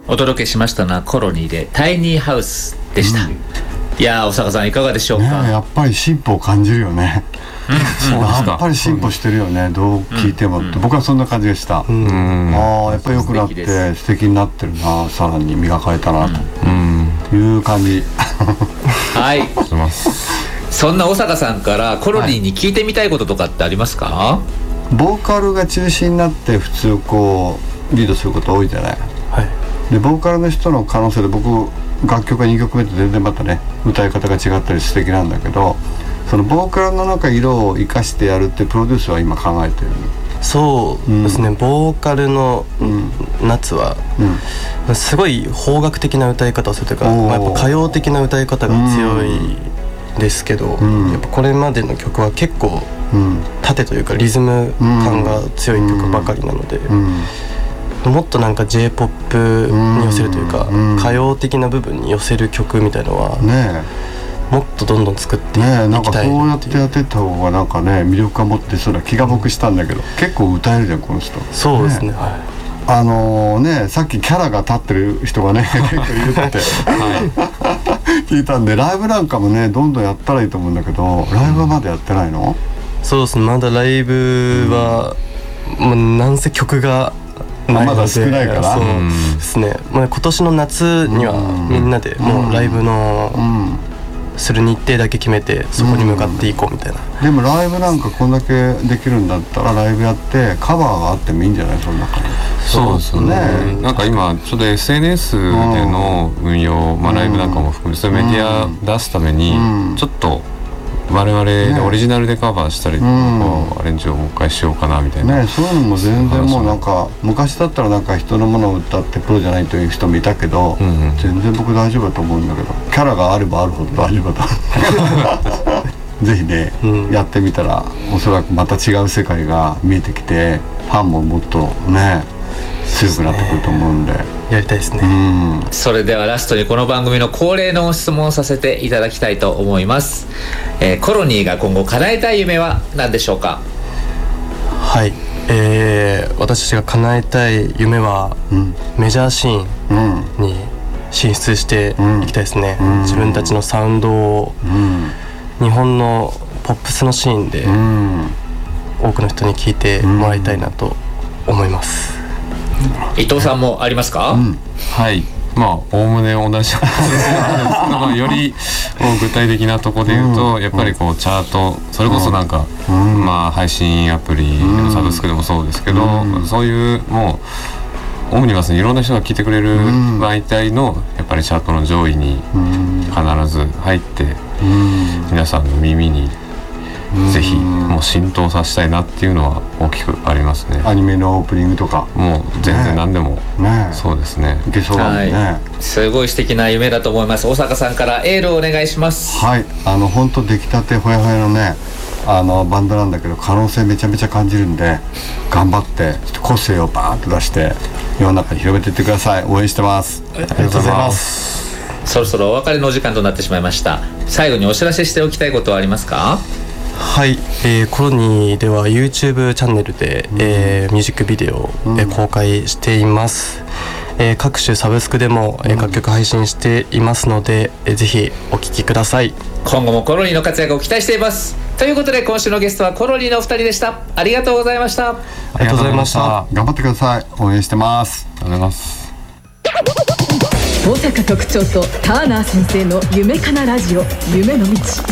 お届けしましたのはコロニーでタイニーハウスでした、いやー、小坂さんいかがでしょうか。 やっぱり進歩を感じるよね、やっぱり進歩してるよね、どう聞いてもって、僕はそんな感じでした。やっぱり良くなって素敵になってるな、さらに磨かれたなという感じはい、そんな小坂さんからコロニーに聞いてみたいこととかってありますか？ ボーカルが中心になって普通こうリードすること多いじゃない、でボーカルの人の可能性で、僕楽曲が2曲目と全然またね歌い方が違ったり素敵なんだけど、そのボーカルの中色を生かしてやるってプロデュースは今考えてる。 そうですね、ボーカルの夏はすごい邦楽的な歌い方をするというか、やっぱ歌謡的な歌い方が強いですけど、やっぱこれまでの曲は結構縦というかリズム感が強い曲ばかりなので、もっとなんか J-POP に寄せるというか、歌謡的な部分に寄せる曲みたいのはもっとどんどん作っていきたい。 なんかそうやってやってった方がなんかね魅力が持ってそうな気が僕したんだけど、結構歌えるじゃんこの人。 そうですね、 さっきキャラが立ってる人がね結構いるって聞いたんで、ライブなんかもねどんどんやったらいいと思うんだけど、ライブはまだやってないの？ そうですね、まだライブはもうなんせ曲がないので、 まだ少ないから。 そうですね、今年の夏にはみんなでもうライブのする日程だけ決めて、そこに向かっていこうみたいな。 でもライブなんかこんだけできるんだったらライブやってカバーがあってもいいんじゃない、その中に。 そうですよね。なんか今ちょっと SNS での運用、ライブなんかも含めてそういうメディア出すためにちょっと我々でオリジナルでカバーしたりとか、アレンジをもう一回しようかなみたいな、 そういうのも全然もうなんか昔だったらなんか人のものを歌ってプロじゃないという人もいたけど、全然僕大丈夫だと思うんだけど、キャラがあればあるほど大丈夫だとぜひね、やってみたらおそらくまた違う世界が見えてきて、ファンももっとね強くなってくると思うんで、 やりたいですね。 それではラストにこの番組の恒例の質問をさせていただきたいと思います、コロニーが今後叶えたい夢は何でしょうか？ はい、私たちが叶えたい夢は、メジャーシーンに進出していきたいですね。自分たちのサウンドを、日本のポップスのシーンで、多くの人に聴いてもらいたいなと思います。 伊藤さんもありますか？ はい、おおむね同じより具体的なところで言うと、やっぱりこうチャート、それこそなんか、配信アプリ、サブスクでもそうですけど、そういうもうオムニバスにいろんな人が聞いてくれる媒体のやっぱりチャートの上位に必ず入って、皆さんの耳にぜひもう浸透させたいなっていうのは大きくありますね。 アニメのオープニングとかもう全然何でも、そうですね、 いけそうだもんね。 すごい素敵な夢だと思います。大坂さんからエールをお願いします。 はい、本当出来たてほやほやのねバンドなんだけど、可能性めちゃめちゃ感じるんで、頑張って個性をバーンと出して世の中に広めていってください。応援してます。 ありがとうございます。 そろそろお別れのお時間となってしまいました。最後にお知らせしておきたいことはありますか？ はい、コロニーでは YouTube チャンネルで、ミュージックビデオを、公開しています。各種サブスクでも、楽曲配信していますので、ぜひお聴きください。 今後もコロニーの活躍を期待しています。ということで今週のゲストはコロニーのお二人でした。ありがとうございました。 ありがとうございました。 頑張ってください。応援してます。 ありがとうございます。 大阪局長とターナー先生の夢かなラジオ、夢の道、夢の道、夢の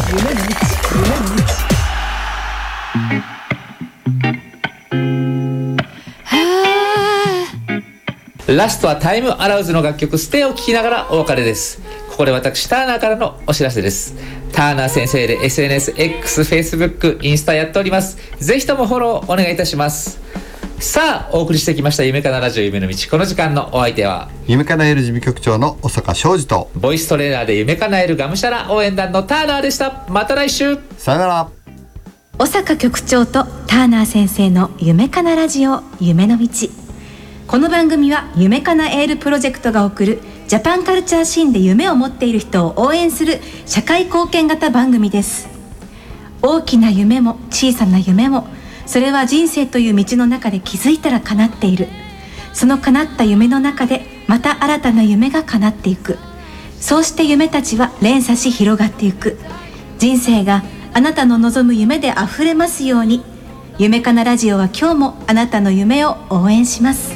道。 ラストはタイムアラウズの楽曲ステイを聴きながらお別れです。ここで私ターナーからのお知らせです。ターナー先生で SNS、X、Facebook、インスタやっております。ぜひともフォローお願いいたします。さあお送りしてきました夢かなラジオ夢の道、この時間のお相手は夢かなえる事務局長の小坂昌司とボイストレーナーで夢かなえるがむしゃら応援団のターナーでした。また来週、 さよなら。 小坂局長とターナー先生の夢かなラジオ夢の道。この番組は夢かなエールプロジェクトが送るジャパンカルチャーシーンで夢を持っている人を応援する社会貢献型番組です。大きな夢も小さな夢も、それは人生という道の中で気づいたら叶っている。その叶った夢の中でまた新たな夢が叶っていく。そうして夢たちは連鎖し広がっていく。人生があなたの望む夢であふれますように。夢かなラジオは今日もあなたの夢を応援します。